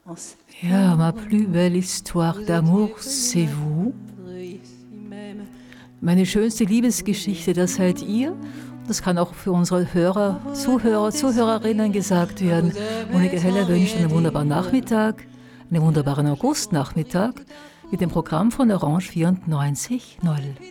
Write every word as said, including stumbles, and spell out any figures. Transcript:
Ja, ma plus belle histoire d'amour, c'est vous. Meine schönste Liebesgeschichte, das seid ihr. Das kann auch für unsere Hörer, Zuhörer, Zuhörerinnen gesagt werden. Monika Heller wünscht einen wunderbaren Nachmittag, einen wunderbaren Augustnachmittag mit dem Programm von Orange vierundneunzig Komma null.